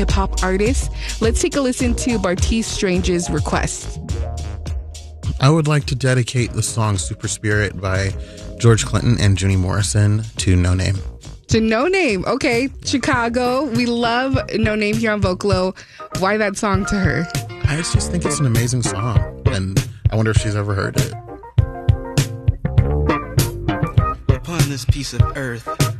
hip hop artists. Let's take a listen to Bartees Strange's request. I would like to dedicate the song Super Spirit by George Clinton and Juni Morrison to No Name. To No Name. Okay, Chicago. We love No Name here on Vocalo. Why that song to her? I just think it's an amazing song, and I wonder if she's ever heard it. Upon this piece of earth,